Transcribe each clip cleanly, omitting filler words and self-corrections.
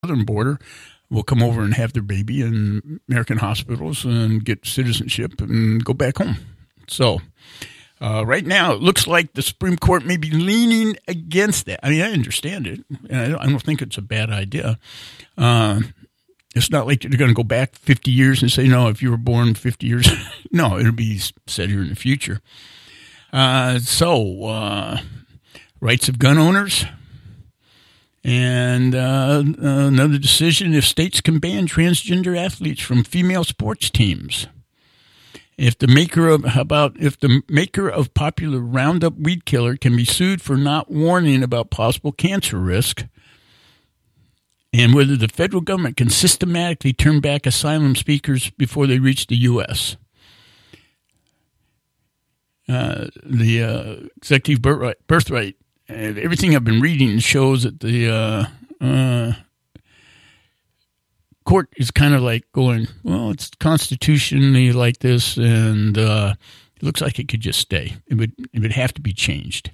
southern border will come over and have their baby in American hospitals and get citizenship and go back home. So right now, it looks like the Supreme Court may be leaning against that. I mean, I understand it. And I don't think it's a bad idea. It's not like they're going to go back 50 years and say, no, if you were born 50 years. No, it'll be set here in the future. Rights of gun owners. And another decision, if states can ban transgender athletes from female sports teams. If the maker of popular Roundup weed killer can be sued for not warning about possible cancer risk. And whether the federal government can systematically turn back asylum seekers before they reach the U.S. The executive birthright, everything I've been reading shows that the court is kind of like going, well, it's constitutionally like this, and it looks like it could just stay. It would have to be changed.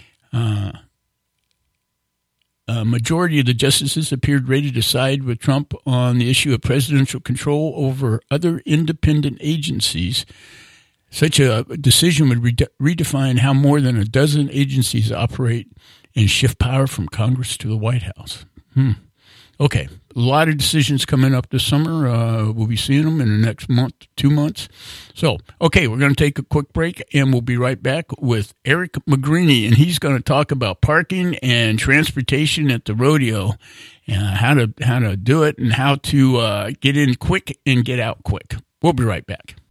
A majority of the justices appeared ready to side with Trump on the issue of presidential control over other independent agencies. Such a decision would redefine how more than a dozen agencies operate and shift power from Congress to the White House. Okay, a lot of decisions coming up this summer. We'll be seeing them in the next month, 2 months. So, okay, we're going to take a quick break, and we'll be right back with Eric McGreeny, and he's going to talk about parking and transportation at the rodeo, and how to do it, and how to get in quick and get out quick. We'll be right back.